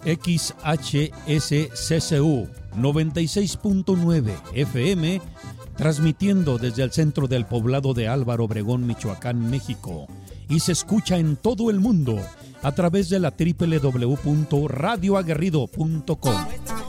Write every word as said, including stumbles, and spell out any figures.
X H S C C U noventa y seis punto nueve F M, transmitiendo desde el centro del poblado de Álvaro Obregón, Michoacán, México, y se escucha en todo el mundo a través de la doble u doble u doble u punto radio aguerrido punto com.